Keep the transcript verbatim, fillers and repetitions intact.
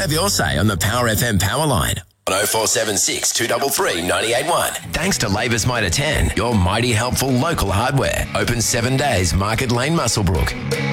Have your say on the Power F M Power Line on oh four seven six, two three three, nine eight one. Thanks to Labour's Motor ten, your mighty helpful local hardware. Open seven days, Market Lane, Muswellbrook.